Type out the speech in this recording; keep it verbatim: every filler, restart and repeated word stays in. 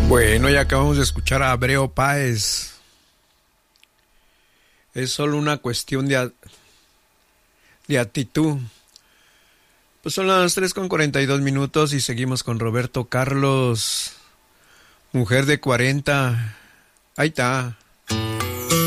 Bueno, ya acabamos de escuchar a Abreu Páez. Es solo una cuestión de, a- de actitud. Pues son las tres con cuarenta y dos minutos y seguimos con Roberto Carlos, mujer de cuarenta. Ahí está.